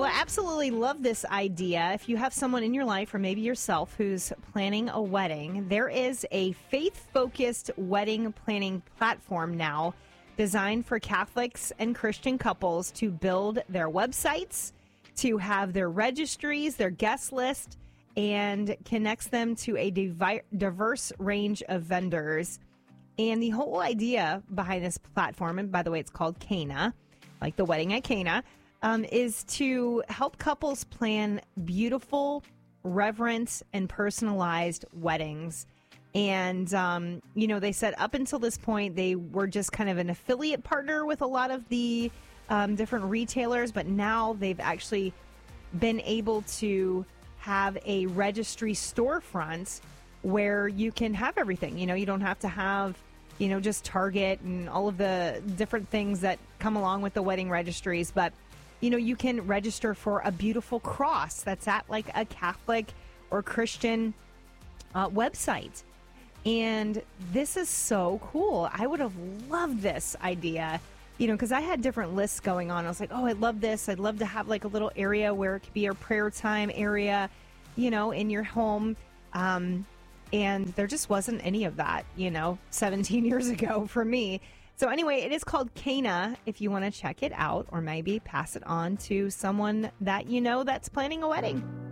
Well, I absolutely love this idea. If you have someone in your life or maybe yourself who's planning a wedding, there is a faith-focused wedding planning platform now designed for Catholics and Christian couples to build their websites, to have their registries, their guest list, and connects them to a diverse range of vendors. And the whole idea behind this platform, and by the way, it's called Cana, like the wedding at Cana, is to help couples plan beautiful, reverent, and personalized weddings. And, they said up until this point, they were just kind of an affiliate partner with a lot of the different retailers, but now they've actually been able to have a registry storefront where you can have everything. You don't have to have, just Target and all of the different things that come along with the wedding registries, but you can register for a beautiful cross that's at like a Catholic or Christian website. And this is so cool. I would have loved this idea, because I had different lists going on. I was like, oh, I love this. I'd love to have like a little area where it could be your prayer time area, in your home. And there just wasn't any of that, 17 years ago for me. So anyway, it is called Cana if you want to check it out or maybe pass it on to someone that that's planning a wedding.